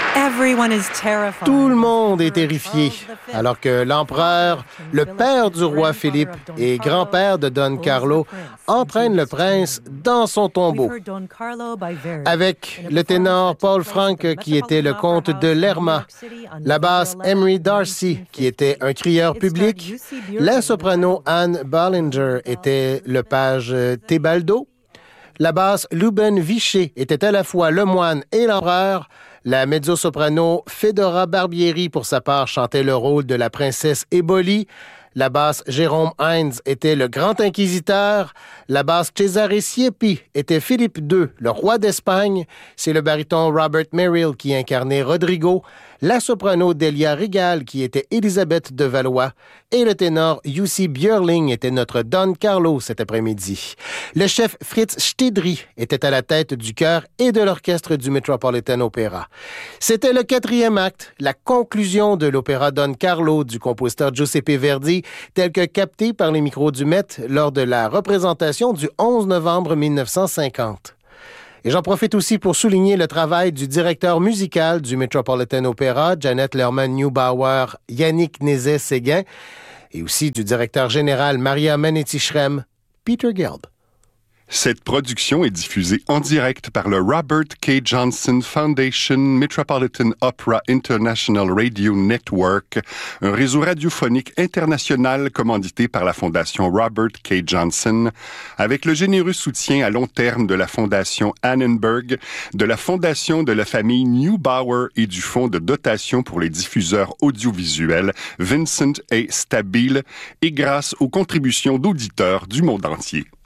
Tout le monde est terrifié, alors que l'empereur, le père du roi Philippe et grand-père de Don Carlo, entraîne le prince dans son tombeau. Avec le ténor Paul Frank, qui était le comte de Lerma, la basse Emery Darcy, qui était un crieur public, la soprano Anne Ballinger était le page Tebaldo, la basse Luben Vichet était à la fois le moine et l'empereur. La mezzo-soprano Fedora Barbieri, pour sa part, chantait le rôle de la princesse Éboli. La basse Jérôme Heinz était le grand inquisiteur. La basse Cesare Siepi était Philippe II, le roi d'Espagne. C'est le baryton Robert Merrill qui incarnait Rodrigo. La soprano Delia Regal qui était Élisabeth de Valois. Et le ténor Jussi Björling était notre Don Carlo cet après-midi. Le chef Fritz Stedry était à la tête du chœur et de l'orchestre du Metropolitan Opera. C'était le 4e acte, la conclusion de l'opéra Don Carlo du compositeur Giuseppe Verdi, tel que capté par les micros du Met lors de la représentation du 11 novembre 1950. Et j'en profite aussi pour souligner le travail du directeur musical du Metropolitan Opera, Janet Lerman-Neubauer, Yannick Nézet-Séguin, et aussi du directeur général Maria Manetti-Schrem, Peter Gelb. Cette production est diffusée en direct par le Robert K. Johnson Foundation Metropolitan Opera International Radio Network, un réseau radiophonique international commandité par la Fondation Robert K. Johnson, avec le généreux soutien à long terme de la Fondation Annenberg, de la Fondation de la famille Neubauer et du Fonds de dotation pour les diffuseurs audiovisuels Vincent A. Stabile, et grâce aux contributions d'auditeurs du monde entier.